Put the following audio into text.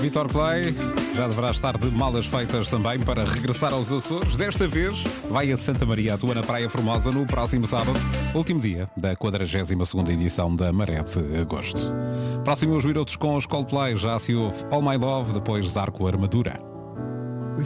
Vitor Clay já deverá estar de malas feitas também para regressar aos Açores. Desta vez vai a Santa Maria, atua na Praia Formosa no próximo sábado, último dia da 42ª edição da Maré de Agosto. Próximos minutos com os Coldplay, já se ouve All My Love, depois Zarco Armadura.